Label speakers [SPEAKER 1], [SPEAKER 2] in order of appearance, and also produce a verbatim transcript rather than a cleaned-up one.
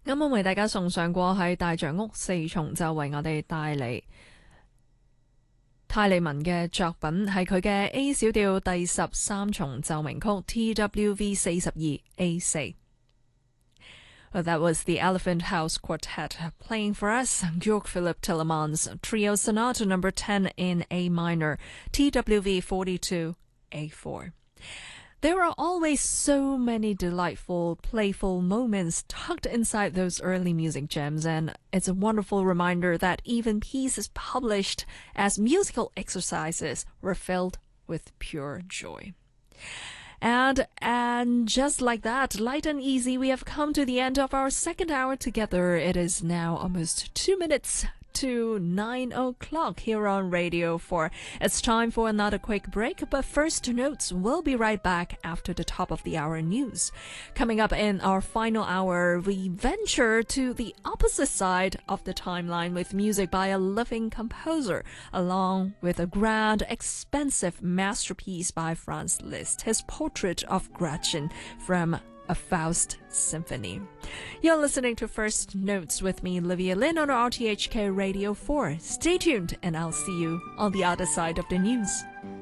[SPEAKER 1] 啱啱為大家送上過喺大象屋四重奏為我哋帶嚟泰利文嘅作品，係佢嘅 A 小調第十三重奏鳴曲 T W V 四十二 A 四。Well, that was the Elephant House Quartet playing for us Georg Philipp Tillemans Trio Sonata number ten in A minor T W V forty-two A four.There are always so many delightful, playful moments tucked inside those early music gems, and it's a wonderful reminder that even pieces published as musical exercises were filled with pure joy. And and just like that, light and easy, we have come to the end of our second hour together. It is now almost two minutes to nine o'clock here on Radio four. It's time for another quick break, but first notes will be right back after the top of the hour news. Coming up in our final hour, we venture to the opposite side of the timeline with music by a living composer, along with a grand, expensive masterpiece by Franz Liszt, his portrait of Gretchen from A Faust Symphony. You're listening to First Notes with me, Olivia Lin, on R T H K Radio four. Stay tuned, and I'll see you on the other side of the news.